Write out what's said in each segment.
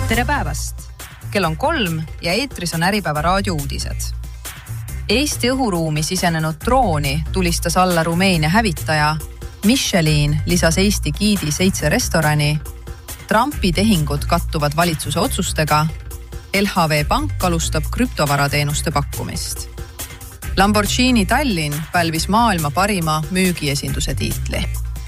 Tere päevast! Kell on 3 ja eetris on Äripäeva raadio uudised. Eesti õhuruumi sisenenud drooni tulistas alla Rumeenia hävitaja, Michelin lisas Eesti giidi 7 restorani, Trumpi tehingud kattuvad valitsuse otsustega, LHV Pank alustab krüptovarateenuste pakkumist. Lamborghini Tallinn pälvis maailma parima müügiesinduse tiitli.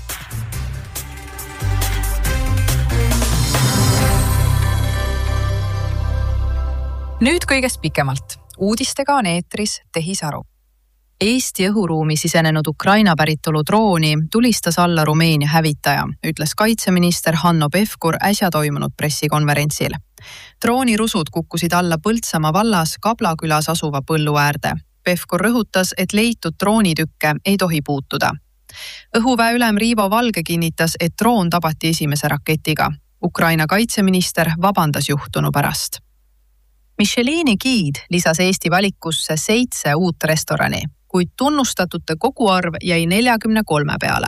Nüüd kõigest pikemalt. Uudistega on eetris Tehisaru. Eesti õhuruumi sisenenud Ukraina päritolu drooni tulistas alla Rumeenia hävitaja, ütles kaitseminister Hanno Pevkur äsja toimunud pressikonverentsil. Drooni rusud kukkusid alla Põltsamaa vallas Kablakülas asuva põllu äärde. Pevkur rõhutas, et leitud droonitükke ei tohi puutuda. Õhuväe ülem Riivo Valge kinnitas, et droon tabati esimese raketiga. Ukraina kaitseminister vabandas juhtunu pärast. Michelini giid lisas Eesti valikusse 7 uut restorani, kuid tunnustatute koguarv jäi 43 peale.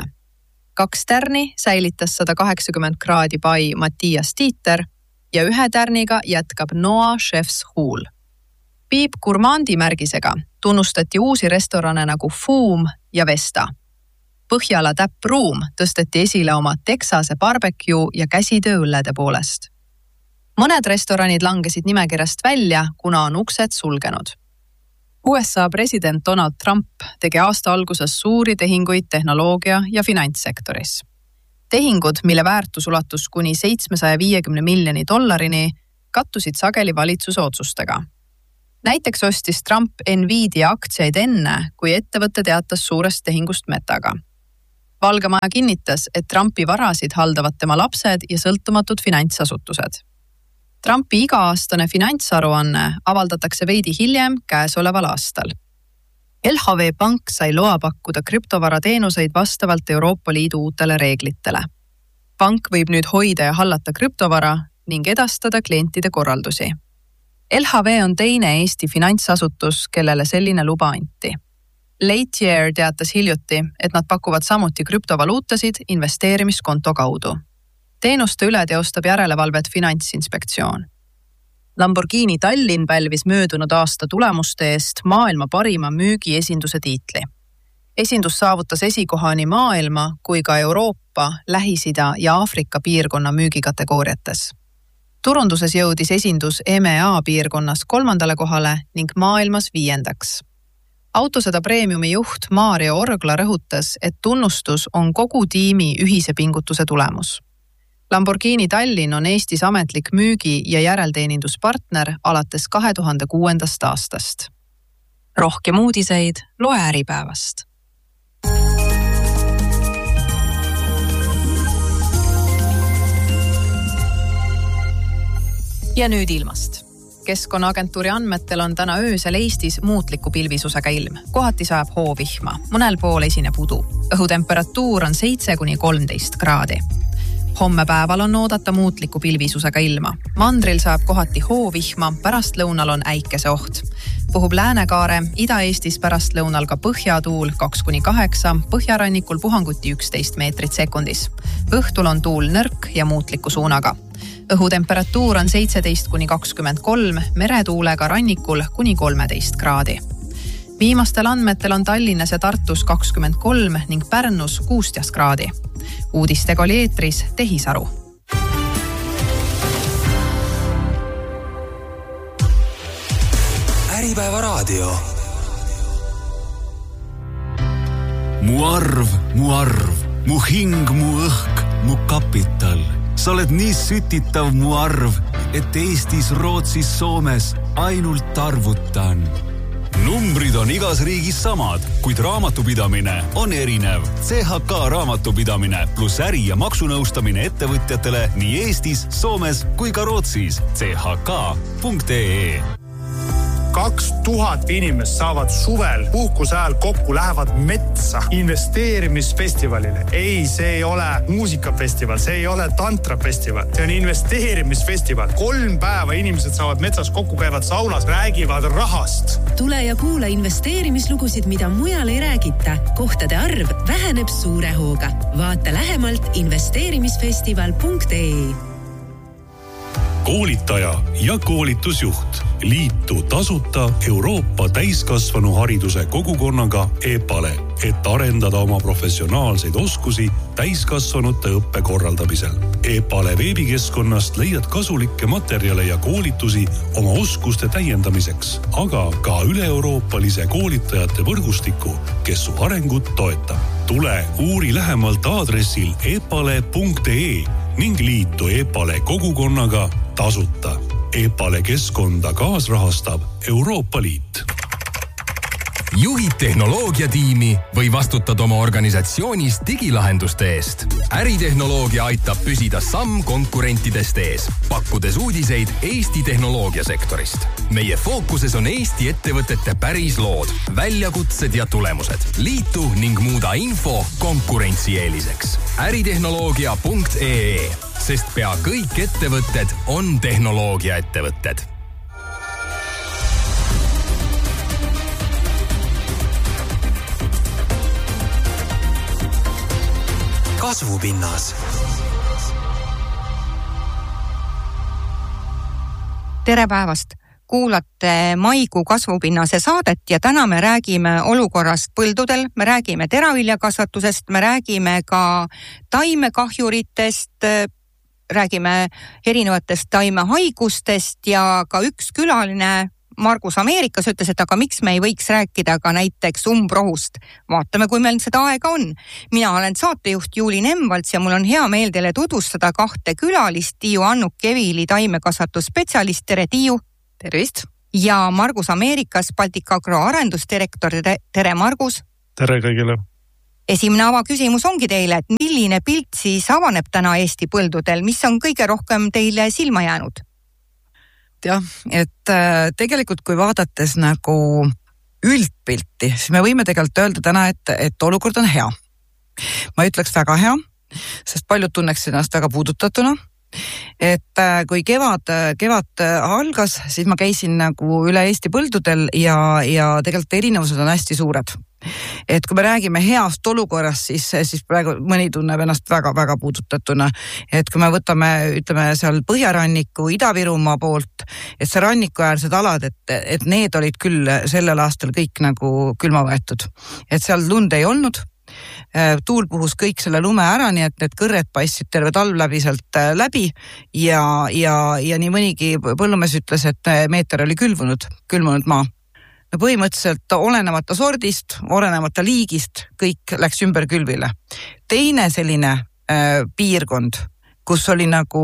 2 tärni säilitas 180 kraadi pai Mattias Tiiter ja 1 tärniga jätkab Noa Chef's Huul. Piip Gourmandi märgisega tunnustati uusi restorane nagu Foom ja Vesta. Põhjala Tap Room tõsteti esile oma Texase barbecue ja käsitööõllede poolest. Mõned restoranid langesid nimekirjast välja, kuna on uksed sulgenud. USA president Donald Trump tegi aasta alguses suuri tehinguid tehnoloogia- ja finantssektoris. Tehingud, mille väärtus ulatus kuni $750 miljonit, kattusid sageli valitsuse otsustega. Näiteks ostis Trump Nvidia aktsiaid enne, kui ettevõte teatas suurest tehingust Metaga. Valge Maja kinnitas, et Trumpi varasid haldavad tema lapsed ja sõltumatud finantsasutused. Trumpi iga-aastane finantsaruanne avaldatakse veidi hiljem käesoleval aastal. LHV Pank sai loa pakkuda krüptovarateenuseid vastavalt Euroopa Liidu uutele reeglitele. Pank võib nüüd hoida ja hallata krüptovara ning edastada klientide korraldusi. LHV on teine Eesti finantsasutus, kellele selline luba anti. Lightyear teatas hiljuti, et nad pakuvad samuti krüptovaluutasid investeerimiskonto kaudu. Teenuste üle teostab järelevalvet Finantsinspektsioon. Lamborghini Tallinn pälvis möödunud aasta tulemuste eest maailma parima müügiesinduse tiitli. Esindus saavutas esikoha nii maailma kui ka Euroopa, Lähis-Ida ja Aafrika piirkonna müügikategooriates. Turunduses jõudis esindus EMEA piirkonnas 3. kohale ning maailmas 5. Autoseda preemiumi juht Mario Orgla rõhutas, et tunnustus on kogu tiimi ühise pingutuse tulemus. Lamborghini Tallinn on Eestis ametlik müügi- ja järelteeninduspartner alates 2006. aastast. Rohkem uudiseid loe Äripäevast. Ja nüüd ilmast. Keskkonnaagentuuri andmetel on täna öösel Eestis muutliku pilvisusega ilm. Kohati sajab hoovihma, mõnel pool esineb udu. Õhutemperatuur on 7–13 kraadi. Homme päeval on oodata muutliku pilvisusega ilma. Mandril saab kohati hoovihma, pärastlõunal on äikeseoht. Puhub Läänekaare, Ida-Eestis pärastlõunal ka põhjatuul 2–8, põhjarannikul puhanguti 11 meetrit sekundis. Õhtul on tuul nõrk ja muutliku suunaga. Õhutemperatuur on 17–23, meretuulega rannikul kuni 13 kraadi. Viimastel andmetel on Tallinnas ja Tartus 23 ning Pärnus 16 kraadi. Uudistega oli eetris Tehisaru. Äripäeva raadio. Mu arv, mu hing, mu õhk, mu kapital. Sa oled nii sütitav mu arv, et Eestis, Rootsis, Soomes ainult arvutan. Numbrid on igas riigis samad, kuid raamatupidamine on erinev. CHK raamatupidamine plus äri- ja maksunõustamine ettevõtjatele nii Eestis, Soomes kui ka Rootsis. chk.ee 2000 inimest saavad suvel puhkuse ajal kokku, lähevad metsa investeerimisfestivalile. Ei, see ei ole muusikafestival, see ei ole tantrafestival, see on investeerimisfestival. 3 päeva inimesed saavad metsas kokku, käivad saunas, räägivad rahast. Tule ja kuula investeerimislugusid, mida mujal ei räägita. Kohtade arv väheneb suure hooga. Vaata lähemalt investeerimisfestival.ee koolitaja ja koolitusjuht. Liitu tasuta Euroopa täiskasvanuhariduse kogukonnaga EPALE, et arendada oma professionaalseid oskusi täiskasvanute õppe korraldamisel. EPALE veebikeskkonnast leiad kasulikke materjale ja koolitusi oma oskuste täiendamiseks, aga ka üle-euroopalise koolitajate võrgustiku, kes su arengut toetab. Tule uuri lähemalt aadressil epale.ee ning liitu EPALE kogukonnaga tasuta. EPALE keskkonda kaasrahastab Euroopa Liit. Juhid tehnoloogiatiimi või vastutad oma organisatsioonis digilahenduste eest. Äritehnoloogia aitab püsida samm konkurentidest ees, pakkudes uudiseid Eesti tehnoloogiasektorist. Meie fookuses on Eesti ettevõtete päris lood, väljakutsed ja tulemused. Liitu ning muuda info konkurentsieeliseks. Äritehnoloogia.ee, sest pea kõik ettevõtted on tehnoloogiaettevõtted. Kasvupinnas. Tere päevast! Kuulate maikuu Kasvupinnase saadet ja täna me räägime olukorrast põldudel, me räägime teraviljakasvatusest, me räägime ka taimekahjuritest, räägime erinevatest taimehaigustest ja ka üks külaline Margus Ameerikas ütles, et aga miks me ei võiks rääkida ka näiteks umbrohust. Vaatame, kui meil seda aega on. Mina olen saatejuht Juuli Nemvalts ja mul on hea meel teile tutvustada kahte külalist, Tiiu Annuk-Kevili taimekasvatusspetsialist. Tere Tiiu! Tervist! Ja Margus Ameerikas, Baltic Agro arendusdirektor. Tere Margus! Tere kõigile! Esimene avaküsimus ongi teile, et milline pilt siis avaneb täna Eesti põldudel, mis on kõige rohkem teile silma jäänud? Jah, et tegelikult kui vaadates nagu üldpilti, siis me võime tegelikult öelda täna, et olukord on hea. Ma ütleks väga hea, sest paljud tunneks ennast väga puudutatuna. Et kui kevad algas, siis ma käisin nagu üle Eesti põldudel ja tegelikult erinevused on hästi suured. Et kui me räägime heast olukorrast, siis praegu mõni tunneb ennast väga-väga puudutatuna. Et kui me võtame, ütleme, seal Põhjaranniku, Ida-Virumaa poolt, et see rannikuäärsed alad, et need olid küll sellel aastal kõik nagu külma võetud. Et seal lund ei olnud, tuul puhus kõik selle lume ära, nii et need kõrred paistsid terve talv läbi sealt läbi ja nii mõnigi põllumees ütles, et meeter oli külmunud maa. Põhimõtteliselt olenemata sordist, olenemata liigist, kõik läks ümber külvile. Teine selline piirkond, kus oli nagu,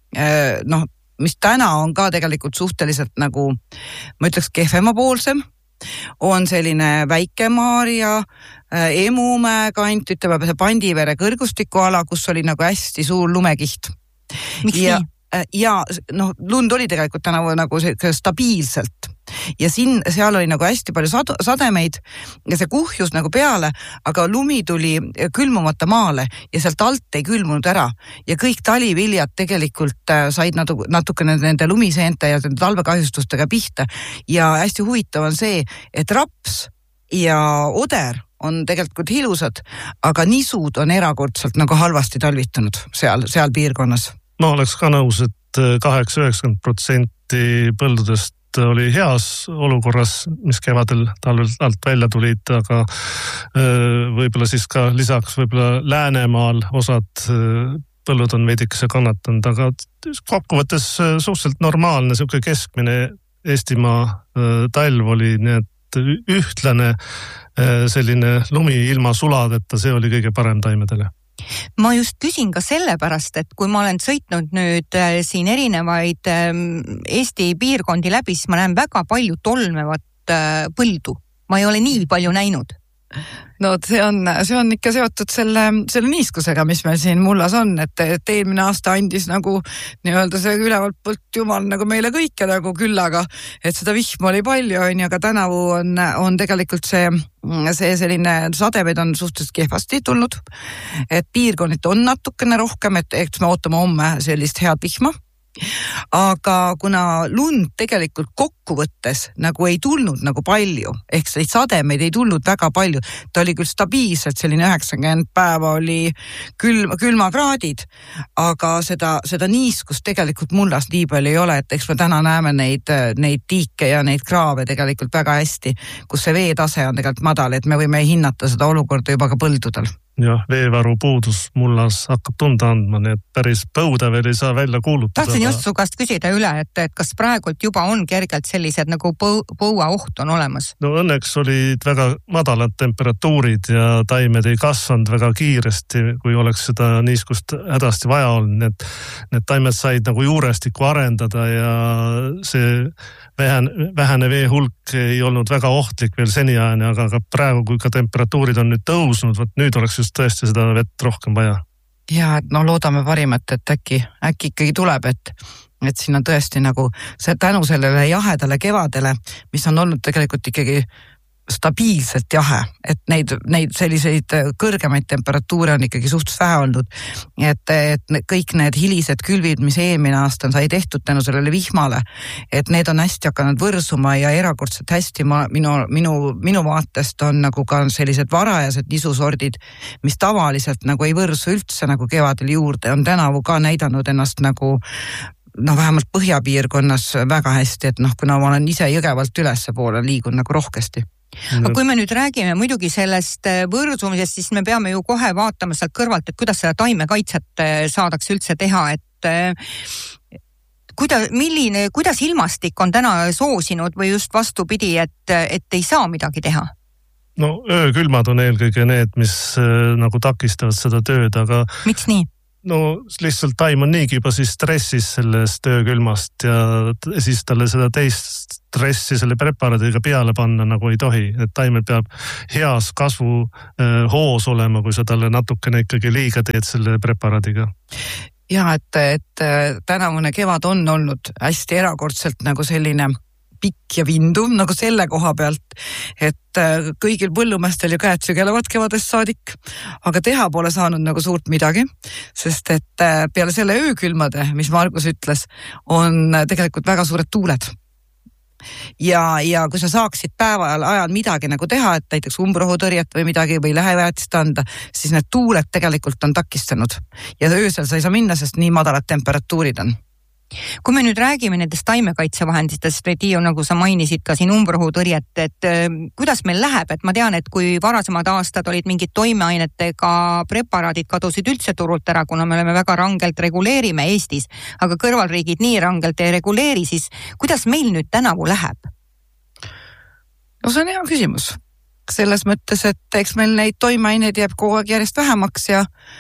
mis täna on ka tegelikult suhteliselt nagu, ma ütleks kehvemapoolsem, on selline Väike-Maarja, Emumäe kant, ütleme see Pandivere kõrgustiku ala, kus oli nagu hästi suur lumekiht. Miks nii? Ja lund oli tegelikult tänavu nagu stabiilselt. Ja seal oli nagu hästi palju sademeid ja see kuhjus nagu peale, aga lumi tuli külmumata maale ja sealt alt ei külmunud ära. Ja kõik taliviljad tegelikult said natukene nende lumiseente ja talvekahjustustega pihta. Ja hästi huvitav on see, et raps ja oder on tegelikult ilusad, aga nisud on erakordselt nagu halvasti talvitunud seal piirkonnas. Ma oleks ka nõus, et 8-90% põldudest oli heas olukorras, mis kevadel talvel alt välja tulid, aga võib-olla siis ka lisaks võib-olla Läänemaal osad põllud on veidikese kannatanud, aga kokkuvõttes suhteliselt normaalne, selline keskmine Eestimaa talv oli, nii et ühtlane selline lumi ilma suladeta, see oli kõige parem taimedele. Ma just küsin ka sellepärast, et kui ma olen sõitnud nüüd siin erinevaid Eesti piirkondi läbi, siis ma näen väga palju tolmevat põldu. Ma ei ole nii palju näinud. No see on ikka seotud selle niiskusega, mis meil siin mullas on, et eelmine aasta andis nagu nii-öelda see ülevalt poolt jumal nagu meile kõike nagu küllaga, et seda vihma oli palju, aga tänavu on tegelikult see selline sademeid on suhteliselt kehvasti tulnud, et piirkonnit on natukene rohkem, et eks me ootame homme sellist head vihma. Aga kuna lund tegelikult kokkuvõttes nagu ei tulnud nagu palju, ehk neid sademeid ei tulnud väga palju, ta oli küll stabiilselt, selline 90 päeva oli külmakraadid, aga seda niiskust tegelikult mullas nii palju ei ole, et eks me täna näeme neid tiike ja neid kraave tegelikult väga hästi, kus see veetase on tegelikult madal, et me võime hinnata seda olukorda juba ka põldudel. Jah, veevaru puudus mullas hakkab tunda andma, nii et päris põuda veel ei saa välja kuulutada. Tahtsin just su käest küsida üle, et kas praegult juba on kergelt sellised nagu põua oht on olemas? No õnneks olid väga madalad temperatuurid ja taimed ei kasvanud väga kiiresti, kui oleks seda niiskust hädasti vaja olnud. Need taimed said nagu juurestikku arendada ja see vähene vee hulk ei olnud väga ohtlik veel seniajani, aga praegu, kui ka temperatuurid on nüüd tõusnud, nüüd oleks just tõesti seda vett rohkem vaja. Ja, et loodame parimat, et äkki ikkagi tuleb, et siin on tõesti nagu see tänu sellele jahedale kevadele, mis on olnud tegelikult ikkagi stabiilselt jahe, et neid selliseid kõrgemaid temperatuure on ikkagi suhtes vähe olnud, et kõik need hilised külvid, mis eelmine aasta sai tehtud tänu sellele vihmale, et need on hästi hakanud võrsuma ja erakordselt hästi minu vaatest on nagu ka sellised varajased nisusordid, mis tavaliselt nagu ei võrsu üldse nagu kevadel juurde, on tänavu ka näidanud ennast nagu vähemalt põhjapiirkonnas väga hästi, et kuna ma olen ise Jõgevalt ülesse poole liigun nagu rohkesti. Aga kui me nüüd räägime muidugi sellest võrsumisest, siis me peame ju kohe vaatama sealt kõrvalt, et kuidas seda taimekaitset saadakse üldse teha, et kuidas ilmastik on täna soosinud või just vastupidi, et ei saa midagi teha? No öökülmad on eelkõige need, mis nagu takistavad seda tööd, aga... Miks nii? No lihtsalt taim on niigi juba siis stressis sellest öökülmast ja siis talle seda teist stressi selle preparaadiga peale panna nagu ei tohi, et taimel peab heas kasvu hoos olema, kui sa talle natukene ikkagi liiga teed selle preparaadiga. Ja, et tänavune kevad on olnud hästi erakordselt nagu selline pikk ja vinduv nagu selle koha pealt, et kõigil põllumeestel ju käed sügelevad kevadest saadik, aga teha pole saanud nagu suurt midagi, sest et peale selle öökülmade, mis Margus ütles, on tegelikult väga suured tuuled. Ja kui sa saaksid päeva ajal midagi nagu teha, et näiteks umbrohutõrjet või midagi või läheväetist anda, siis need tuuled tegelikult on takistanud ja öösel sa ei saa minna, sest nii madalad temperatuurid on. Kui me nüüd räägime nendest taimekaitsevahenditest, Tiiu, nagu sa mainisid ka siin umbrohutõrjet, et kuidas meil läheb, et ma tean, et kui varasemad aastad olid mingid toimeainetega preparaadid kadusid üldse turult ära, kuna me oleme väga rangelt reguleerime Eestis, aga kõrvalriigid nii rangelt ei reguleeri, siis kuidas meil nüüd tänavu läheb? No see on hea küsimus. Selles mõttes, et eks meil neid toimeaineid jääb kogu aeg järjest vähemaks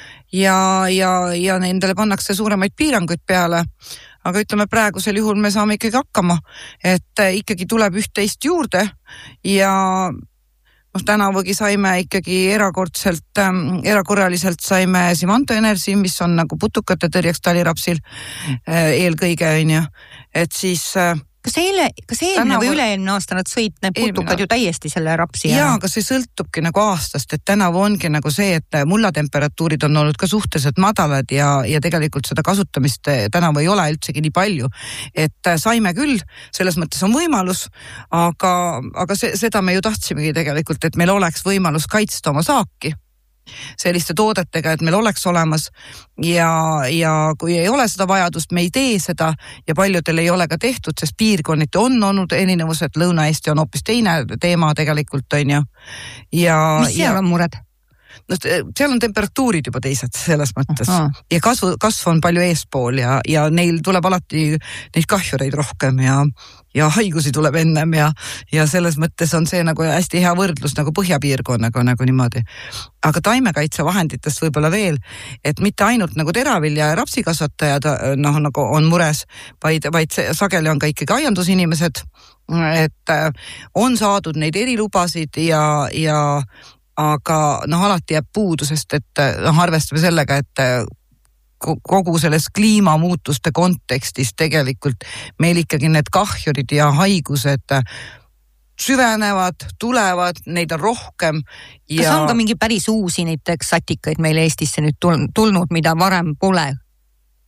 ja nendele pannakse suuremaid piiranguid peale. Aga ütleme, praegusel juhul me saame ikkagi hakkama, et ikkagi tuleb üht-teist juurde ja tänavugi saime ikkagi erakorraliselt saime Simanto Energy, mis on nagu putukate tõrjeks talirapsil eelkõige, et siis... Kas eelmine või üle-eelmine aasta nad sõid need putukad ju täiesti selle rapsi? Jaa, aga see sõltubki nagu aastast, et tänavu ongi nagu see, et mullatemperatuurid on olnud ka suhteliselt madalad ja tegelikult seda kasutamist tänavu ei ole üldsegi nii palju. Et saime küll, selles mõttes on võimalus, aga seda me ju tahtsimegi tegelikult, et meil oleks võimalus kaitsta oma saaki selliste toodetega, et meil oleks olemas ja kui ei ole seda vajadust, me ei tee seda ja paljudel ei ole ka tehtud, sest piirkonniti on olnud erinevused, Lõuna-Eesti on hoopis teine teema tegelikult, on ju. Mis seal on mured? No, seal on temperatuurid juba teised selles mõttes ja kasv on palju eespool ja neil tuleb alati neid kahjureid rohkem ja haigusi tuleb ennem ja selles mõttes on see nagu hästi hea võrdlus nagu põhjapiirkonnaga nagu niimoodi. Aga taimekaitsevahenditest võib-olla veel, et mitte ainult nagu teravilja ja rapsikasvatajad nagu on mures, vaid sageli on ka ikkagi aiandusinimesed, et on saadud neid erilubasid aga alati jääb puudusest, et arvestame sellega, et kogu selles kliimamuutuste kontekstis tegelikult meil ikkagi need kahjurid ja haigused süvenevad, tulevad, neid on rohkem. Kas on ka mingi päris uusi näiteks satikaid meil Eestisse nüüd tulnud, mida varem pole?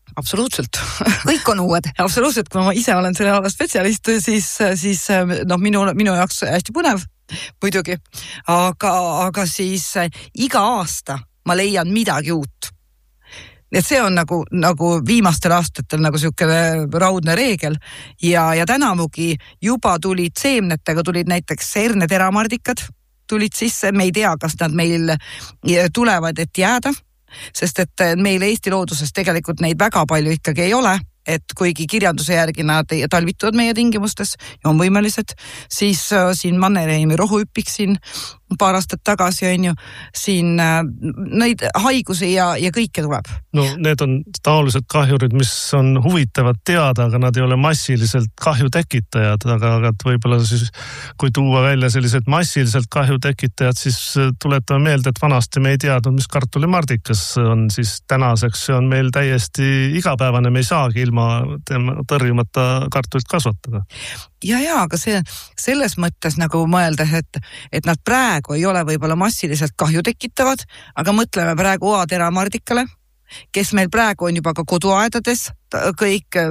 absoluutselt. Kõik on uued. Absoluutselt, kui ma ise olen selle ala spetsialist, siis minu jaoks hästi põnev muidugi, aga siis iga aasta ma leian midagi uut. Et see on nagu viimastel aastatel nagu siukene raudne reegel ja tänavugi juba tulid seemnetega, tulid näiteks herneteraamardikad, tulid sisse, me ei tea, kas nad meil tulevad, et jääda, sest et meil Eesti looduses tegelikult neid väga palju ikkagi ei ole, et kuigi kirjanduse järgi nad talvituvad meie tingimustes ja on võimelised, siis siin Mannerheimi rohuhüppik siin paar aastat tagasi on ju, siin neid haigusi ja kõike tuleb. No need on taolised kahjurid, mis on huvitavad teada, aga nad ei ole massiliselt kahju tekitajad, aga võib-olla siis, kui tuua välja sellised massiliselt kahju tekitajad, siis tuletame meelde, et vanasti me ei teadnud, mis kartulimardikas on, siis tänaseks see on meil täiesti igapäevane, me ei saagi ilma tõrjumata kartulit kasvatada. Ja, aga selles mõttes nagu mõeldes, et nad praegu ei ole võib-olla massiliselt kahju tekitavad, aga mõtleme praegu oateramardikale, kes meil praegu on juba ka koduaedades, kõik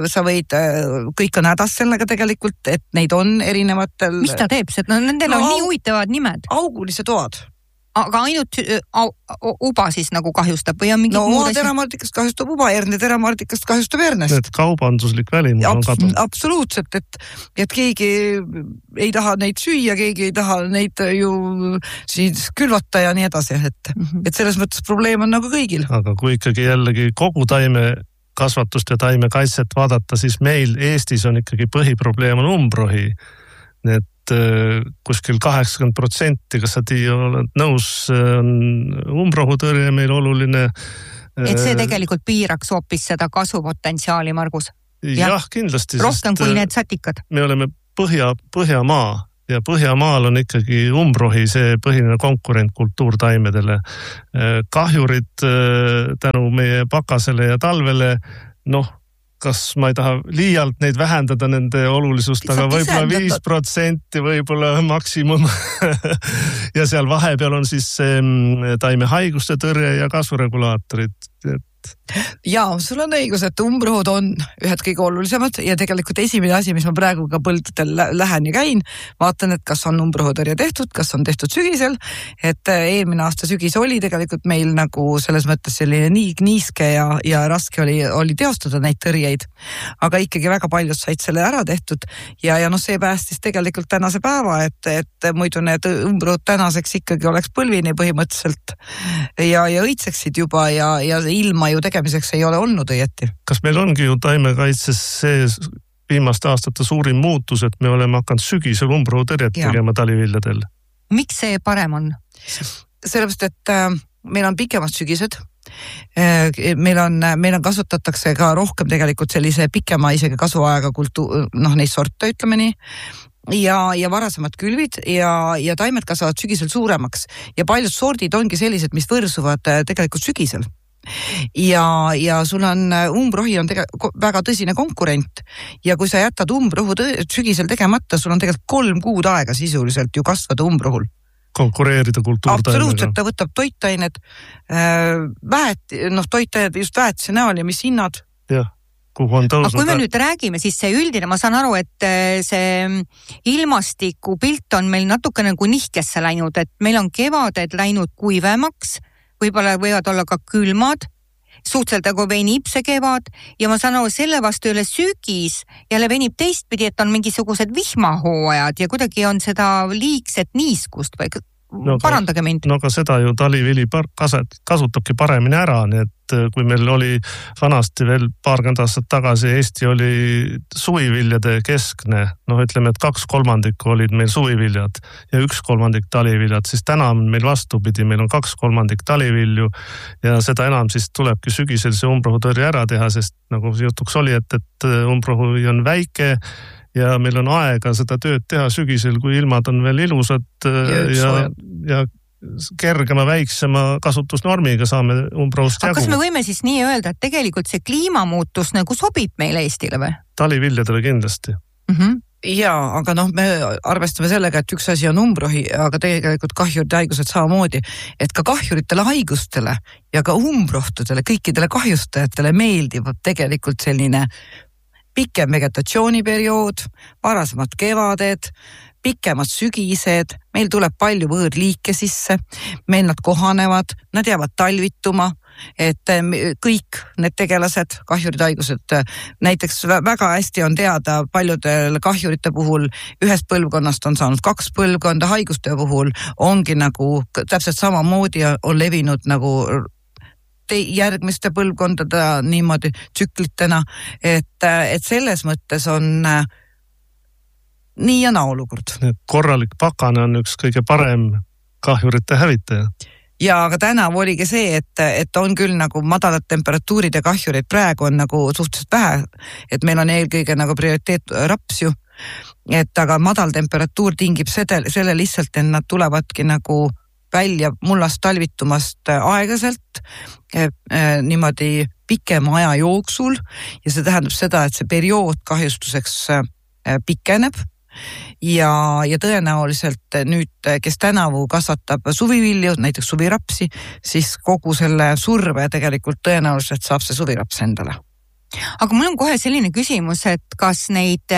on hädas sellega tegelikult, et neid on erinevatel... Mis ta teeb? Nendel on nii huvitavad nimed. Augulised oad. Aga ainult uba siis nagu kahjustab või on mingid muud asjad? Teramardikast kahjustab uba, herneteraamardikast kahjustab hernest. Need kaubanduslik välimus on kadunud. Absoluutselt, et keegi ei taha neid süüa, keegi ei taha neid ju siis külvata ja nii edasi, et selles mõttes probleem on nagu kõigil. Aga kui ikkagi jällegi kogu taimekasvatust ja taimekaitset vaadata, siis meil Eestis on ikkagi põhiprobleem on umbrohi. Need kuskil 80%, kas sa oled nõus, on umbrohutõrje meil oluline. Et see tegelikult piiraks hoopis seda kasvupotentsiaali, Margus? Jah, kindlasti. Rohkem kui need sätikad. Me oleme Põhjamaa ja Põhjamaal on ikkagi umbrohi see põhiline konkurent kultuurtaimedele. Kahjurid tänu meie pakasele ja talvele, kas ma ei taha liialt neid vähendada nende olulisust, aga võib-olla 5% võib-olla maksimum. Ja seal vahepeal on siis taimehaiguste tõrje ja kasvuregulaatorid. Jaa, sul on õigus, et umbrohud on ühed kõige olulisemad ja tegelikult esimene asi, mis ma praegu ka põldudel lähen ja käin, vaatan, et kas on umbrohutõrje tehtud, kas on tehtud sügisel, et eelmine aasta sügis oli tegelikult meil nagu selles mõttes selline nii niiske ja raske oli teostada neid tõrjeid, aga ikkagi väga paljud said selle ära tehtud ja see päästis tegelikult tänase päeva, et muidu need umbrohud tänaseks ikkagi oleks põlvini põhimõtteliselt ja õitseksid juba ja ilma ju tegemiseks ei ole olnud õieti. Kas meil ongi ju taimekaitses see viimaste aastate suurim muutus, et me oleme hakanud sügisel umbrohutõrjet tegema taliviljadel? Miks see parem on? Sellepärast, et meil on pikemad sügised. Meil on kasutatakse ka rohkem tegelikult sellise pikema isegi kasvuaega neid sorte, ütleme nii. Ja varasemad külvid ja taimed kasvavad sügisel suuremaks ja paljud sordid ongi sellised, mis võrsuvad tegelikult sügisel. Ja sul on umbrohi on väga tõsine konkurent ja kui sa jätad umbrohu sügisel tegemata, sul on tegelikult 3 kuud aega sisuliselt ju kasvada umbrohul. Konkureerida kultuurtaimega. Absoluutselt, ta võtab toitained, toitained just väetise näol ja mis hinnad. Jah, kuhu on tõusnud. Aga kui me nüüd räägime, siis see üldine, ma saan aru, et see ilmastiku pilt on meil natuke nagu nihkesse läinud, et meil on kevaded läinud kuivemaks, võib-olla võivad olla ka külmad, suhteliselt nagu venib see kevad ja ma saan aru, selle vastu üle sügis jälle venib teistpidi, et on mingisugused vihmahooajad ja kuidagi on seda liigset niiskust või parandage mind. No aga seda ju talivili kasutabki paremini ära, nii et kui meil oli vanasti veel 20 aastat tagasi, Eesti oli suviviljade keskne, ütleme, et 2/3 olid meil suviviljad ja 1/3 taliviljad, siis täna on meil vastupidi, meil on 2/3 talivilju ja seda enam siis tulebki sügisel see umbrohutõrje ära teha, sest nagu jutuks oli, et umbrohu on väike ja meil on aega seda tööd teha sügisel, kui ilmad on veel ilusad ja kergema, väiksema kasutusnormiga saame umbrohust jagu. Aga kas me võime siis nii öelda, et tegelikult see kliimamuutus nagu sobib meile Eestile või? Taliviljadele kindlasti. Jaa, aga me arvestame sellega, et üks asi on umbrohi, aga tegelikult kahjurite haigused samamoodi, et ka kahjuritele haigustele ja ka umbrohtudele, kõikidele kahjustajatele meeldivad tegelikult selline pikem vegetatsiooniperiood, varasemad kevaded, pikemad sügised, meil tuleb palju võõrliike sisse, meil nad kohanevad, nad jäävad talvituma, et kõik need tegelased, kahjurite haigused, näiteks väga hästi on teada paljudel kahjurite puhul ühest põlvkonnast on saanud 2 põlvkonda, haiguste puhul ongi nagu täpselt samamoodi on levinud nagu järgmiste põlvkondade niimoodi tsüklitena, et selles mõttes on nii ja naa olukord. Korralik pakane on üks kõige parem kahjurite hävitaja. Ja aga tänavu oligi see, et on küll nagu madalad temperatuurid ja kahjurid praegu on nagu suhteliselt vähe, et meil on eelkõige nagu prioriteet raps ju, et aga madal temperatuur tingib selle lihtsalt, et nad tulevadki nagu välja mullast talvitumast aeglaselt niimoodi pikema aja jooksul ja see tähendab seda, et see periood kahjustuseks pikeneb ja tõenäoliselt nüüd, kes tänavu kasvatab suvivilju, näiteks suvirapsi, siis kogu selle surve tegelikult tõenäoliselt saab see suviraps endale. Aga mul on kohe selline küsimus, et kas neid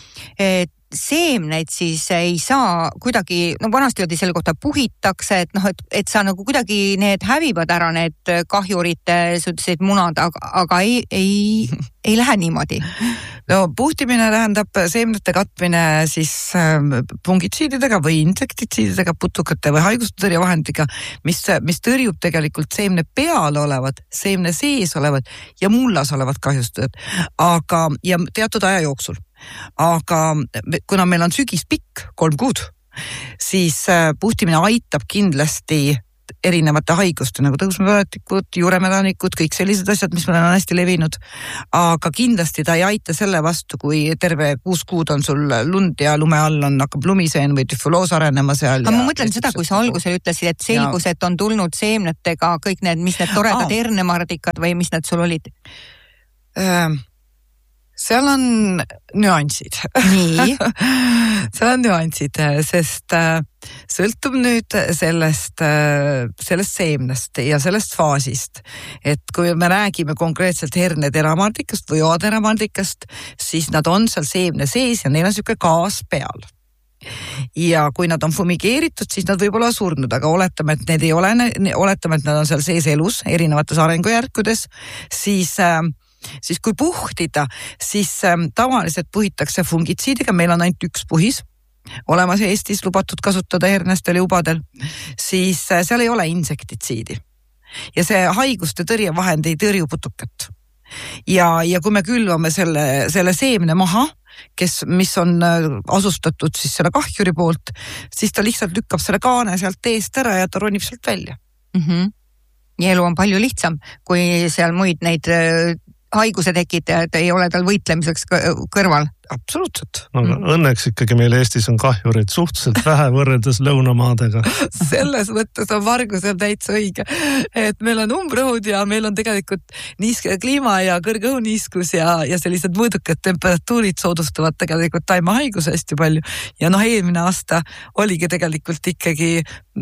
seemneid siis ei saa kuidagi, vanasti öeldi selle kohta puhitakse, et sa nagu kuidagi need hävivad ära, need kahjurite sellised munad, aga ei lähe niimoodi. No puhtimine tähendab seemnete katmine siis fungitsiididega või insektitsiididega, putukate või haigustõrjevahendiga, mis tõrjub tegelikult seemne peal olevad, seemne sees olevad ja mullas olevad kahjustajad, aga ja teatud aja jooksul. Aga kuna meil on sügis pikk, 3 kuud, siis puhtimine aitab kindlasti erinevate haiguste nagu tõusmepõletikud, juuremälanikud, kõik sellised asjad, mis meil on hästi levinud. Aga kindlasti ta ei aita selle vastu, kui terve 6 kuud on sul lund ja lume all hakkab lumiseen või tüfuloos arenema seal. Aga ma mõtlen seda, kui sa algusel ütlesid, et selgus, et on tulnud seemnetega kõik need, mis need toredad hernemardikad või mis need sul olid? Seal on nüansid. Nii? Seal on nüansid, sest sõltub nüüd sellest seemnest ja sellest faasist. Et kui me räägime konkreetselt herneteramartikast või oateramartikast, siis nad on seal seemne sees ja neil on selline gaas peal. Ja kui nad on fumigeeritud, siis nad võib olla surnud, aga oletame, et need ei ole, oletame, et nad on seal sees elus erinevates arengujärkudes, siis kui puhtida, siis tavaliselt puhitakse fungitsiidiga, meil on ainult 1 puhis olemas Eestis lubatud kasutada hernestel ja ubadel, siis seal ei ole insektitsiidi. Ja see haiguste tõrjevahend ei tõrju putukat. Ja kui me külvame selle seemne maha, mis on asustatud siis selle kahjuri poolt, siis ta lihtsalt lükkab selle kaane sealt eest ära ja ta ronib sealt välja. Ja elu on palju lihtsam, kui seal muid neid haiguse tekitajad ei ole tal võitlemiseks kõrval. Absoluutselt. Õnneks ikkagi meil Eestis on kahjurid suhteliselt vähe võrreldes lõunamaadega. Selles mõttes on Margus täitsa õige, et meil on umbrõhud ja meil on tegelikult niiske kliima ja kõrge õhuniiskus ja sellised mõõdukad temperatuurid soodustavad tegelikult taimehaiguse hästi palju. Ja eelmine aasta oligi tegelikult ikkagi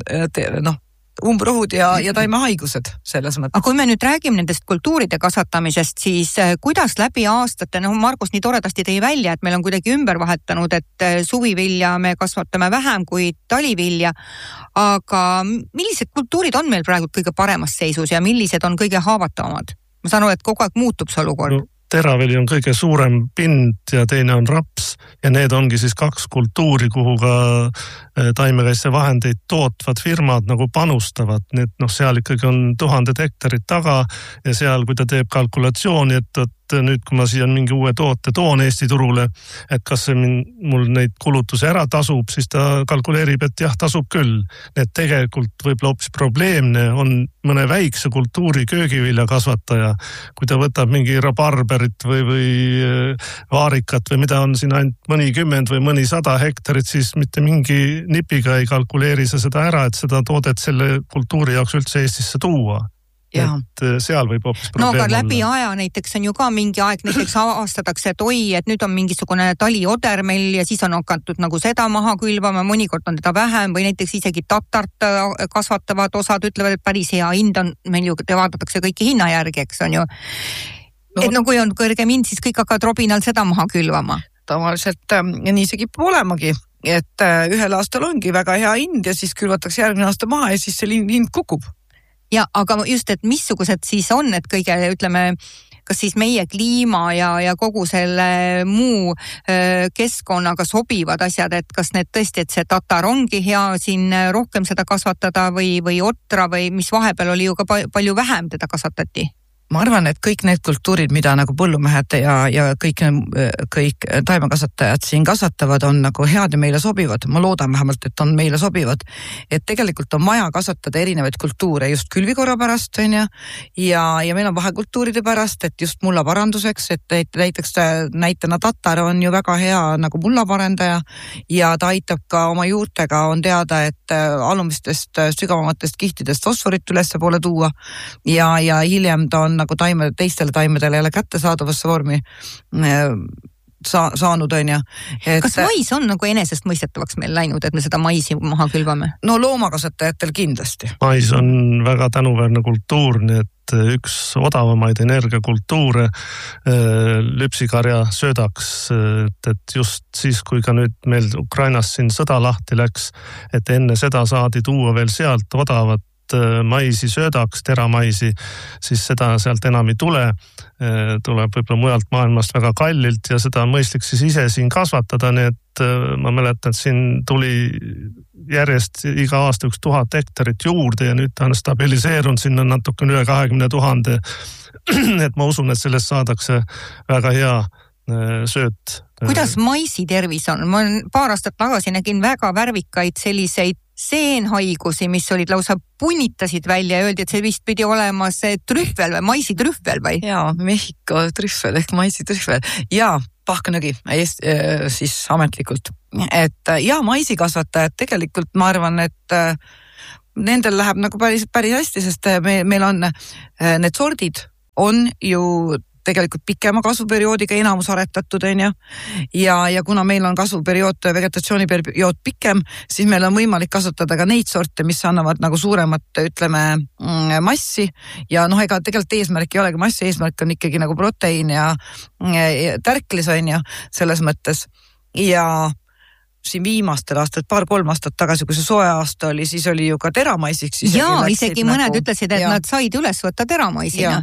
umbrohud ja taimehaigused selles mõttes. Aga kui me nüüd räägime nendest kultuuride kasvatamisest, siis kuidas läbi aastate, Margus nii toredasti tõi välja, et meil on kuidagi ümber vahetanud, et suvivilja me kasvatame vähem kui talivilja, aga millised kultuurid on meil praegu kõige paremas seisus ja millised on kõige haavatavamad? Ma saan aru, et kogu aeg muutub see olukord. Teravili on kõige suurem pind ja teine on raps ja need ongi siis 2 kultuuri, kuhu ka taimekaitsevahendeid tootvad firmad nagu panustavad. Need, seal ikkagi on 1000 hektarit taga ja seal, kui ta teeb kalkulatsiooni, et nüüd, kui ma siia mingi uue toote toon Eesti turule, et kas see mul neid kulutusi ära tasub, siis ta kalkuleerib, et jah, tasub küll. Need tegelikult võib-olla hoopis probleemne on mõne väikse kultuuri köögivilja kasvataja, kui ta võtab mingi rabarberit või vaarikat või mida on siin ainult mõnikümmend või mõni 100 hektarit, siis mitte mingi nipiga ei kalkuleeri sa seda ära, et seda toodet selle kultuuri jaoks üldse Eestisse tuua. et seal võib hoopis probleem olla. No aga läbi aja näiteks on ju ka mingi aeg, näiteks avastatakse, et oi, et nüüd on mingisugune talioder meil ja siis on hakatud nagu seda maha külvama, mõnikord on teda vähem või näiteks isegi tatart kasvatavad osad ütlevad, et päris hea hind on meil ju, te vaadatakse kõiki hinna järgi, eks on ju. No, et no kui on kõrgem hind, siis kõik hakkavad robinal seda maha külvama. Tavaliselt nii see kipub olemagi, et ühel aastal ongi väga hea hind ja siis külvatakse järgmine aasta maha ja siis see hind kukub. Ja, aga just, et missugused siis on, et kõige, ütleme, kas siis meie kliima ja kogu selle muu keskkonnaga sobivad asjad, et kas need tõesti, et see tatar ongi hea siin rohkem seda kasvatada või otra või mis vahepeal oli ju ka palju vähem teda kasvatati? Ma arvan, et kõik need kultuurid, mida nagu põllumehed ja kõik taimekasvatajad siin kasvatavad, on nagu head ja meile sobivad. Ma loodan vähemalt, et on meile sobivad. Et tegelikult on maja kasvatada erinevaid kultuure just külvikorra pärast, ja meil on vahekultuuride pärast, et just mullaparanduseks, et näiteks näitena tatar on ju väga hea nagu mullaparendaja ja ta aitab ka oma juurtega, on teada, et alumistest sügavamatest kihtidest fosforit ülesse poole tuua ja hiljem ta on nagu teistele taimedele jälle kättesaadavasse vormi saanud, on ju. Kas mais on nagu enesest mõistetavaks meil läinud, et me seda maisi maha külvame? No loomakasvatajatel kindlasti. Mais on väga tänuväärne kultuur, nii et üks odavamaid energiakultuure lüpsikarja söödaks, et just siis, kui ka nüüd meil Ukrainas siin sõda lahti läks, et enne seda saadi tuua veel sealt odavat maisi söödaks, teramaisi, siis seda sealt enam ei tule. Tuleb võib-olla mujalt maailmast väga kallilt ja seda on mõistlik siis ise siin kasvatada, nii et ma mäletan, et siin tuli järjest iga aasta 1000 hektarit juurde ja nüüd ta on stabiliseerunud sinna natuke üle 20 000. Et ma usun, et sellest saadakse väga hea sööt. Kuidas maisi tervis on? Ma paar aastat tagasi nägin väga värvikaid selliseid seenhaigusi, mis olid lausa punnitasid välja ja öeldi, et see vist pidi olema see trühvel või maisitrühvel või? Jaa, Mehhiko trühvel ehk maisitrühvel. Jaa, pahknõgi siis ametlikult. Et maisikasvatajad tegelikult ma arvan, et nendel läheb nagu päris hästi, sest meil on need sordid on ju tegelikult pikema kasvuperioodiga enamus aretatud, on ju. Ja kuna meil on kasvuperiood, vegetatsiooniperiood pikem, siis meil on võimalik kasutada ka neid sorte, mis annavad nagu suuremat, ütleme, massi. Ja ega tegelikult eesmärk ei olegi massi, eesmärk on ikkagi nagu proteiin ja tärklis, on ju, selles mõttes. Ja siin viimastel aastat, 2-3 aastat tagasi, kui see soe aasta oli, siis oli ju ka teramaisiks. Isegi mõned ütlesid, et nad said üles võtta teramaisina.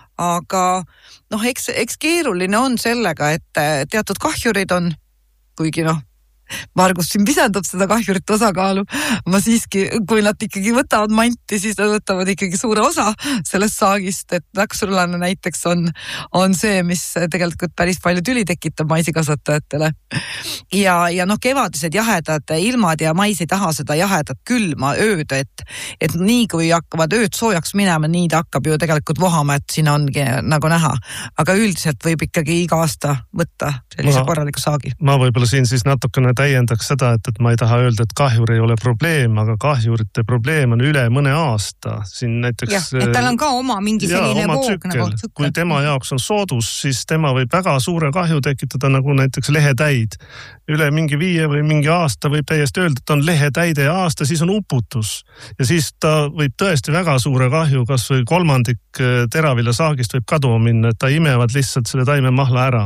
Aga eks keeruline on sellega, et teatud kahjurid on, kuigi Margus siin pisendab seda kahjurit osakaalu. Ma siiski, kui nad ikkagi võtavad manti, siis nad võtavad ikkagi suure osa sellest saagist, et naksurlane näiteks on see, mis tegelikult päris palju tüli tekitab maisikasvatajatele. Ja kevadised jahedad ilmad ja mais ei taha seda jahedat külma ööd, et nii kui hakkavad ööd soojaks minema, nii ta hakkab ju tegelikult vohama, et siin ongi nagu näha. Aga üldiselt võib ikkagi iga aasta võtta sellise korraliku saagi. Ma võibolla siin siis natukene täiendaks seda, et ma ei taha öelda, et kahjur ei ole probleem, aga kahjurite probleem on üle mõne aasta. Siin näiteks... et tal on ka oma mingi selline voog nagu tsükkel. Kui tema jaoks on soodus, siis tema võib väga suure kahju tekitada nagu näiteks lehetäid. Üle mingi 5 või mingi aasta võib täiesti öelda, et on lehetäide aasta, siis on uputus. Ja siis ta võib tõesti väga suure kahju, kas või 1/3 teravilja saagist võib kaduma minna, et ta imevad lihtsalt selle taime mahla ära,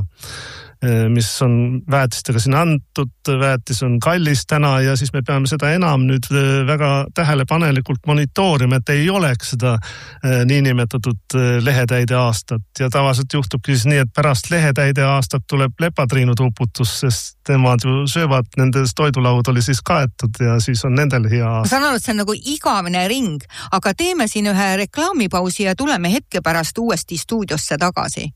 mis on väetistega siin antud, väetis on kallis täna ja siis me peame seda enam nüüd väga tähelepanelikult monitoorima, et ei oleks seda niinimetatud lehetäide aastat. Ja tavaliselt juhtubki siis nii, et pärast lehetäide aastat tuleb lepatriinud uputus, sest temad ju söövad, nendes toidulaud oli siis kaetud ja siis on nendel hea aasta. Ma saan aru, et see on nagu igavene ring, aga teeme siin ühe reklaamipausi ja tuleme hetke pärast uuesti stuudiosse tagasi.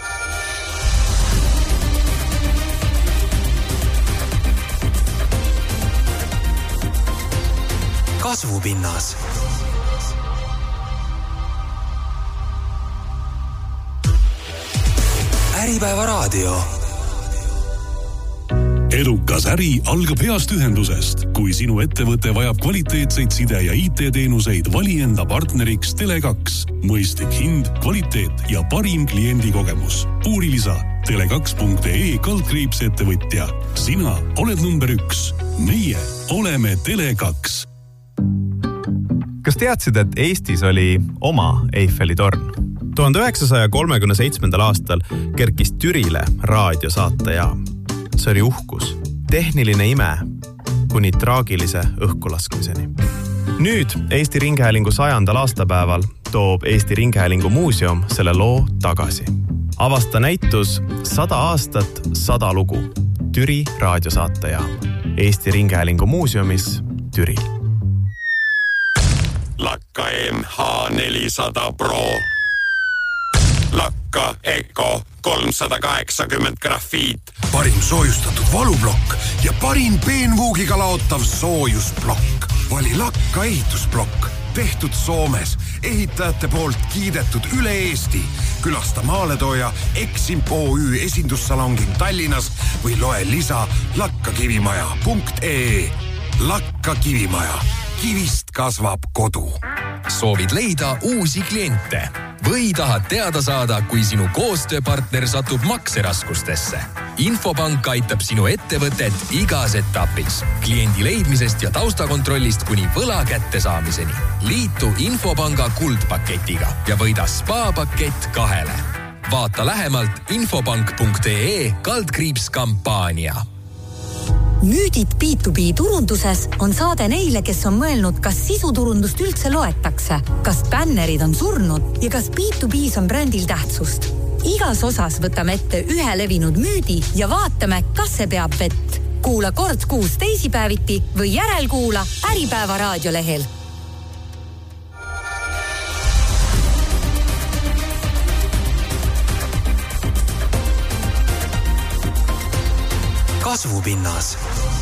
Kasvupinnas. Äripäeva raadio. edukas äri algab heast ühendusest. Kui sinu ettevõte vajab kvaliteetseid side- ja IT-teenuseid, vali enda partneriks Tele2. Mõistlik hind, kvaliteet ja parim kliendikogemus. Uuri lisa tele2.ee/ettevõtja. Sina oled number 1. Meie oleme Tele2. Kas teadsid, et Eestis oli oma Eiffeli torn? 1937. aastal kerkis Türile raadiosaatejaam. See oli uhkus, tehniline ime kuni traagilise õhkulaskmiseni. Nüüd Eesti Ringhäälingu 100. aastapäeval toob Eesti Ringhäälingu muuseum selle loo tagasi. Avasta näitus 100 aastat, 100 lugu. Türi raadiosaatejaam. Eesti Ringhäälingu muuseumis Türil. Lakka MH400 Pro. Lakka Eco 380 grafiit. Parim soojustatud valublokk ja parim peenvuugiga laotav soojusblokk. Vali Lakka ehitusblokk. Tehtud Soomes. Ehitajate poolt kiidetud üle Eesti. Külasta maaletooja Eximp OÜ esindussalongin Tallinnas või loe lisa lakkakivimaja.ee. Lakka Kivimaja. Kivist kasvab kodu. Soovid leida uusi kliente või tahad teada saada, kui sinu koostööpartner satub makseraskustesse? Infopank aitab sinu ettevõtet igas etapis. Kliendi leidmisest ja taustakontrollist kuni võla kättesaamiseni. Liitu Infopanga kuldpaketiga ja võida spa-pakett 2. Vaata lähemalt infopank.ee/kampaania. Müüdid B2B turunduses on saade neile, kes on mõelnud, kas sisuturundust üldse loetakse, kas bännerid on surnud ja kas B2B's on brändil tähtsust. Igas osas võtame ette ühe levinud müüdi ja vaatame, kas see peab vett. Kuula kord kuus teisipäeviti või järelkuula Äripäeva raadiolehel. Kasvupinnas.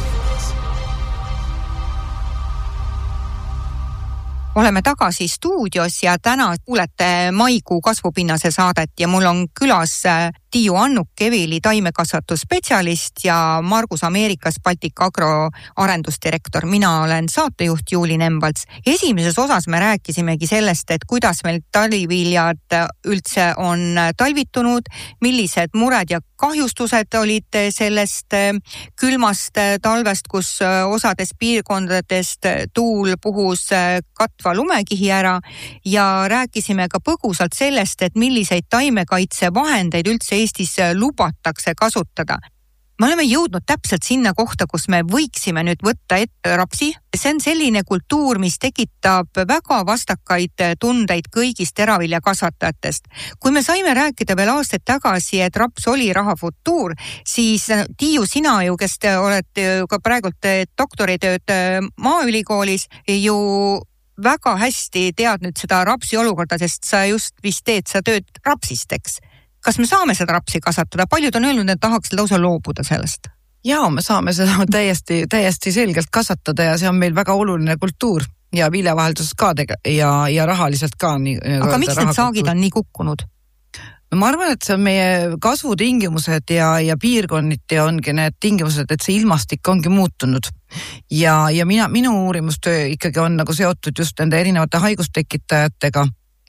Oleme tagasi stuudios ja täna kuulete maikuu kasvupinnase saadet ja mul on külas Tiiu Annuk-Kevili taimekasvatusspetsialist ja Margus Ameerikas Baltic Agro arendusdirektor. Mina olen saatejuht Juuli Nemvalts. Esimeses osas me rääkisimegi sellest, et kuidas meil taliviljad üldse on talvitunud, millised mured ja kahjustused olid sellest külmast talvest, kus osades piirkondadest tuul puhus katva lumekihi ära ja rääkisime ka põgusalt sellest, et milliseid taimekaitsevahendeid üldse Eestis lubatakse kasutada. Me oleme jõudnud täpselt sinna kohta, kus me võiksime nüüd võtta ette rapsi. See on selline kultuur, mis tekitab väga vastakaid tundeid kõigist teraviljakasvatajatest. Kui me saime rääkida veel aastaid tagasi, et raps oli rahafutuur, siis Tiiu, sina ju, kes te olete ka praegult doktoritööd Maaülikoolis, ju väga hästi tead nüüd seda rapsi olukorda, sest sa just vist teed sa tööd rapsist, eks? Kas me saame seda rapsi kasvatada? Paljud on öelnud, et tahaks lausa loobuda sellest. Jaa, me saame seda täiesti selgelt kasvatada ja see on meil väga oluline kultuur ja viljavaheldus ka ja rahaliselt ka. Aga miks need saagid on nii kukkunud? No ma arvan, et see on meie kasvutingimused ja piirkonniti ongi need tingimused, et see ilmastik ongi muutunud. Ja minu uurimustöö ikkagi on nagu seotud just nende erinevate haigustekitajatega.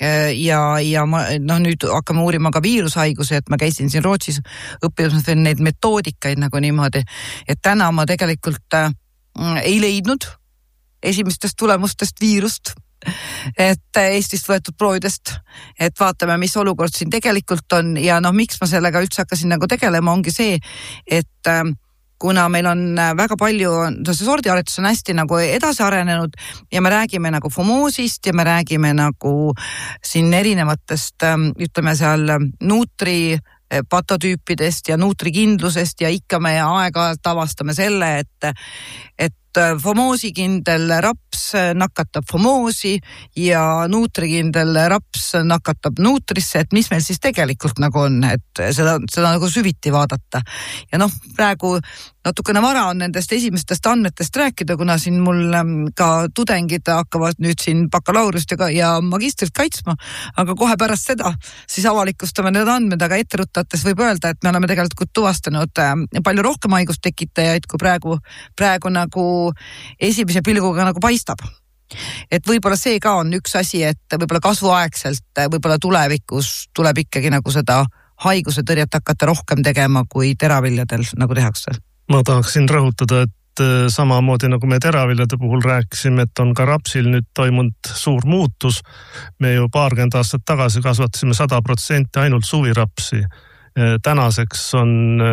Ja ma, nüüd hakkame uurima ka viirushaigusi, et ma käisin siin Rootsis õppimas neid metoodikaid nagu niimoodi, et täna ma tegelikult ei leidnud esimestest tulemustest viirust, et Eestist võetud proovidest, et vaatame, mis olukord siin tegelikult on ja miks ma sellega üldse hakkasin nagu tegelema, ongi see, et kuna meil on väga palju, see sordiaretus on hästi nagu edasi arenenud ja me räägime nagu fomoosist ja me räägime nagu siin erinevatest, ütleme seal nuutri patotüüpidest ja nuutrikindlusest ja ikka me aeg-ajalt avastame selle, et fomoosikindel raps nakatab fomoosi ja nuutrikindel raps nakatab nuutrisse, et mis meil siis tegelikult nagu on, et seda nagu süviti vaadata. Ja praegu natukene vara on nendest esimestest andmetest rääkida, kuna siin mul ka tudengid hakkavad nüüd siin bakalaureust ja magistrit kaitsma, aga kohe pärast seda siis avalikustame need andmed, aga etteruttates võib öelda, et me oleme tegelikult tuvastanud palju rohkem haigustekitajaid, kui praegu nagu esimese pilguga nagu paistab. Et võib-olla see ka on üks asi, et võib-olla kasvuaegselt, võib-olla tulevikus tuleb ikkagi nagu seda haiguse tõrjet hakata rohkem tegema kui teraviljadel nagu tehakse. Ma tahaksin rõhutada, et samamoodi nagu me teraviljade puhul rääkisime, et on ka rapsil nüüd toimunud suur muutus. Me ju 20 aastat tagasi kasvatasime 100% ainult suvirapsi. Tänaseks on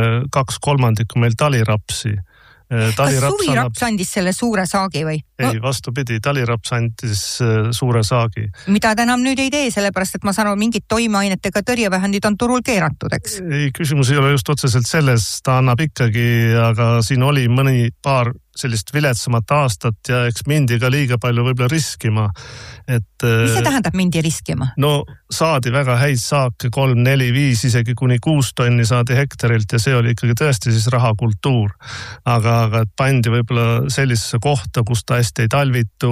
2/3 meil talirapsi. Kas suviraps andis selle suure saagi või? Ei, vastupidi, taliraps andis suure saagi. Mida ta enam nüüd ei tee, sellepärast, et ma saan aru, mingid toimeainetega tõrjevahendid on turul keeratud, eks? Ei, küsimus ei ole just otseselt selles, ta annab ikkagi, aga siin oli paar sellist viletsamat aastat ja eks mindi ka liiga palju võib-olla riskima. Mis see tähendab mindi riskima? No saadi väga häid saake, 3, 4, 5, isegi kuni 6 tonni saadi hektarilt ja see oli ikkagi tõesti siis rahakultuur. Aga pandi võib-olla sellisesse kohta, kus ta hästi ei talvitu,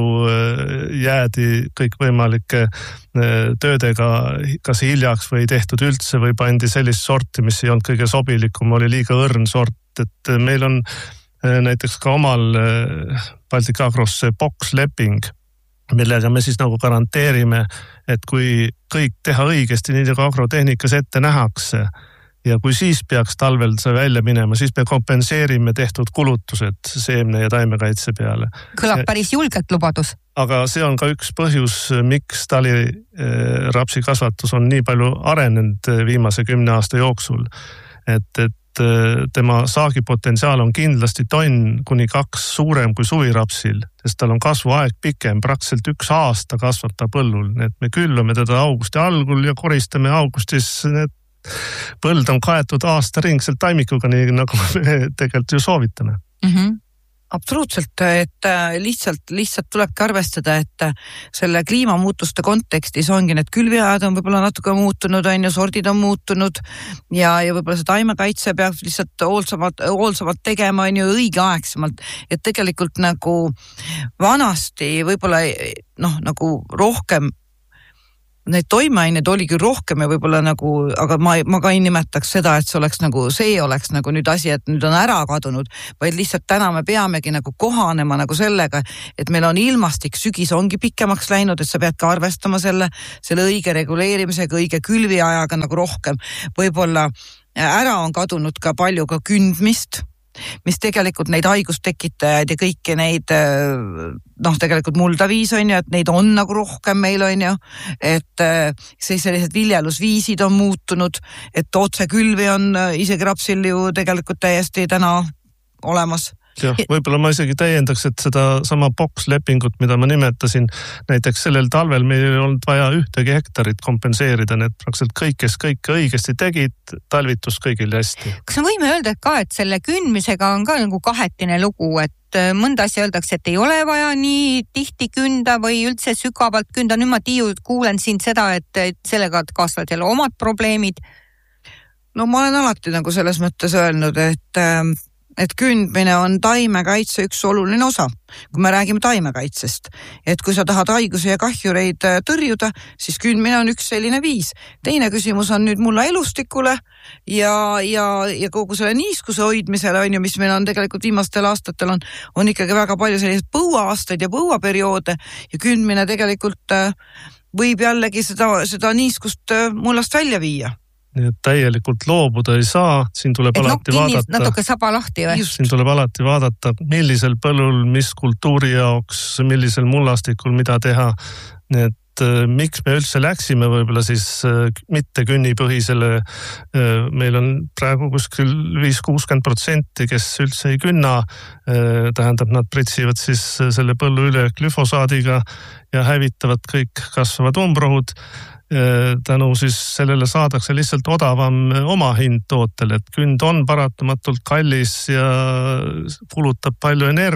jäädi kõik võimalike töödega kas hiljaks või tehtud üldse või pandi sellist sorti, mis ei olnud kõige sobilikum, oli liiga õrn sort, et meil on näiteks ka omal Baltic Agros boksleping, millega me siis nagu garanteerime, et kui kõik teha õigesti, nii nagu agrotehnikas ette nähakse ja kui siis peaks talvel see välja minema, siis me kompenseerime tehtud kulutused seemne ja taimekaitse peale. Kõlab päris julgelt lubadus. Aga see on ka üks põhjus, miks talirapsi kasvatus on nii palju arenenud viimase 10 aasta jooksul, et tema saagipotentsiaal on kindlasti tonn kuni 2 suurem kui suvirapsil, sest tal on kasvuaeg pikem, praktiliselt 1 aasta kasvab ta põllul, nii et me külvame teda augusti algul ja koristame augustis, need põld on kaetud aastaringselt taimikuga, nii nagu me tegelikult ju soovitame. Absoluutselt, et lihtsalt tulebki arvestada, et selle kliimamuutuste kontekstis ongi need külviajad on võib-olla natuke muutunud, sordid on muutunud ja võib-olla see taimekaitse peab lihtsalt hoolsamalt tegema õigeaegsemalt, et tegelikult nagu vanasti võib-olla nagu rohkem neid toimeaineid oli küll rohkem ja võib-olla nagu, aga ma ka ei nimetaks seda, et see oleks nagu nüüd asi, et nüüd on ära kadunud, vaid lihtsalt täna me peamegi nagu kohanema nagu sellega, et meil on ilmastik, sügis ongi pikemaks läinud, et sa pead ka arvestama selle õige reguleerimisega, õige külviajaga nagu rohkem. Võib-olla ära on kadunud ka palju ka kündmist, mis tegelikult neid haigustekitajaid ja kõiki neid tegelikult muldaviis on ju, et neid on nagu rohkem meil on ju, et sellised viljelusviisid on muutunud, et otsekülvi on isegi rapsil ju tegelikult täiesti täna olemas. Jah, võib-olla ma isegi täiendaks, et seda sama bokslepingut, mida ma nimetasin, näiteks sellel talvel meil ei olnud vaja ühtegi hektarit kompenseerida, need praktiliselt kõik, kes kõike õigesti tegid, talvitus kõigil hästi. Kas me võime öelda ka, et selle kündmisega on ka nagu kahetine lugu, et mõnda asja öeldakse, et ei ole vaja nii tihti künda või üldse sügavalt künda. Nüüd ma kuulen siin seda, et sellega kaasvad jälle omad probleemid. No ma olen alati nagu selles mõttes öelnud, et kündmine on taimekaitse üks oluline osa, kui me räägime taimekaitsest. Et kui sa tahad haigusi ja kahjureid tõrjuda, siis kündmine on üks selline viis. Teine küsimus on nüüd mulla elustikule ja kogu selle niiskuse hoidmisele, mis meil on tegelikult viimastel aastatel on ikkagi väga palju sellised põuaaastaid ja põuaperioode ja kündmine tegelikult võib jällegi seda niiskust mullast välja viia. Nii et täielikult loobuda ei saa, siin tuleb alati vaadata. Natuke saba lahti või? Siin tuleb alati vaadata, millisel põllul, mis kultuuri jaoks, millisel mullastikul, mida teha. Nii et miks me üldse läksime võib-olla siis mitte künnipõhisele, meil on praegu kuskil 5-60%, kes üldse ei künna, tähendab, nad pritsivad siis selle põllu üle glüfosaadiga ja hävitavad kõik kasvavad umbrohud. Tänu siis sellele saadakse lihtsalt odavam omahind tootel, et künd on paratamatult kallis ja kulutab palju energiat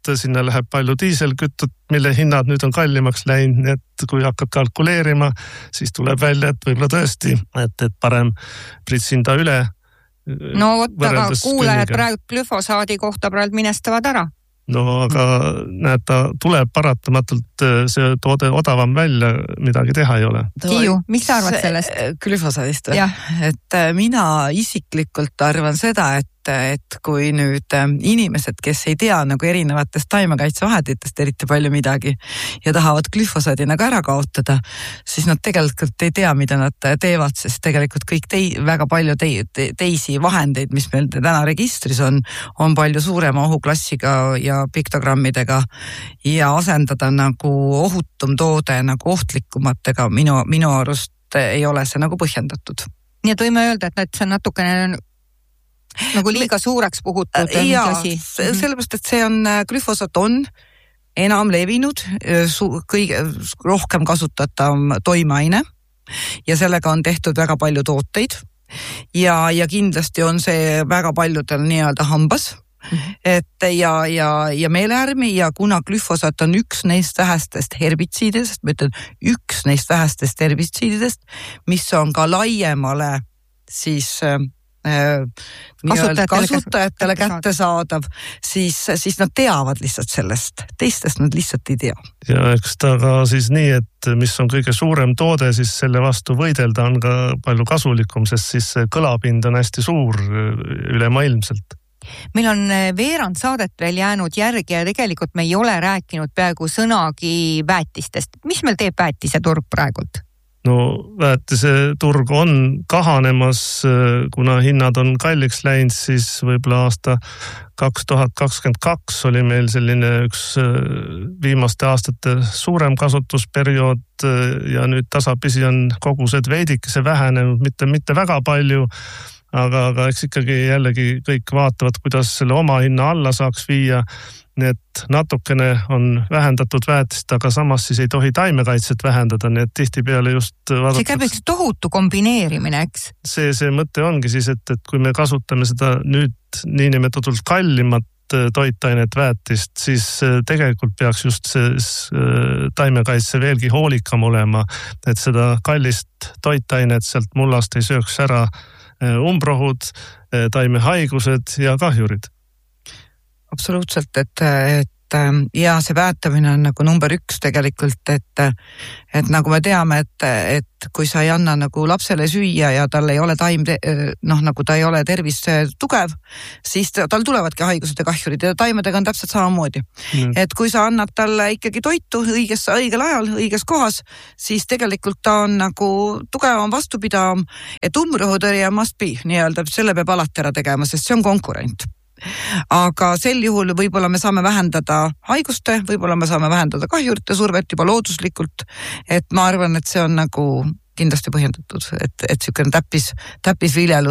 sinna läheb palju diiselkütut, mille hinnad nüüd on kallimaks läinud, et kui hakkad kalkuleerima, siis tuleb välja, et võib-olla tõesti, et parem pritsinda üle. No vot, aga kuulajad praegu glüfosaadi kohta praegu minestavad ära. No aga näed, ta tuleb paratamatult see toode odavam välja, midagi teha ei ole. Tiiu, mis sa arvad sellest? Glüfosaadist või? Et mina isiklikult arvan seda, et kui nüüd inimesed, kes ei tea nagu erinevatest taimekaitsevahenditest eriti palju midagi ja tahavad glüfosaadi nagu ära kaotada, siis nad tegelikult ei tea, mida nad teevad, sest tegelikult kõik väga palju teisi vahendeid, mis meil täna registris on palju suurema ohuklassiga ja piktogrammidega ja asendada nagu ohutum toode nagu ohtlikumatega minu arust ei ole see nagu põhjendatud. Nii et võime öelda, et see on natukene nagu liiga suureks puhutud asi. Sellepärast, et see on, glüfosaat on enam levinud, kõige rohkem kasutatav toimeaine ja sellega on tehtud väga palju tooteid ja kindlasti on see väga paljudel nii-öelda hambas. Et ja meelehärmi ja kuna glüfosaat on üks neist vähestest herbitsiididest, ma ütlen üks neist vähestest herbitsiididest, mis on ka laiemale siis kasutajatele kättesaadav, siis nad teavad lihtsalt sellest, teistest nad lihtsalt ei tea. Ja eks ta ka siis nii, et mis on kõige suurem toode, siis selle vastu võidelda on ka palju kasulikum, sest siis kõlapind on hästi suur ülemaailmselt. Meil on veerand saadet veel jäänud järgi ja tegelikult me ei ole rääkinud peaaegu sõnagi väetistest. Mis meil teeb väetise turg praegult? No väetise turg on kahanemas, kuna hinnad on kalliks läinud, siis võib-olla aasta 2022 oli meil selline üks viimaste aastate suurem kasutusperiood ja nüüd tasapisi on kogused veidikese vähenenud, mitte väga palju, aga eks ikkagi jällegi kõik vaatavad, kuidas selle oma hinna alla saaks viia. Nii et natukene on vähendatud väetist, aga samas siis ei tohi taimekaitset vähendada, nii et tihtipeale just vaadatakse. See käib üks tohutu kombineerimine, eks? See mõte ongi siis, et kui me kasutame seda nüüd niinimetatult kallimat toitainet väetist, siis tegelikult peaks just see taimekaitse veelgi hoolikam olema, et seda kallist toitainet sealt mullast ei sööks ära umbrohud, taimehaigused ja kahjurid. Absoluutselt, et ja see väetamine on nagu number 1 tegelikult, et nagu me teame, et kui sa ei anna nagu lapsele süüa ja tal ei ole nagu ta ei ole tervis tugev, siis tal tulevadki haigused ja kahjurid ja taimedega on täpselt samamoodi. Et kui sa annad talle ikkagi toitu õigel ajal, õiges kohas, siis tegelikult ta on nagu tugevam, vastupidavam, et umbrohutõrje must be, nii-öelda, selle peab alati ära tegema, sest see on konkurent. Aga sel juhul võib-olla me saame vähendada haiguste, võib-olla me saame vähendada kahjurite survet juba looduslikult, et ma arvan, et see on nagu kindlasti põhjendatud, et niisugune täppisviljelus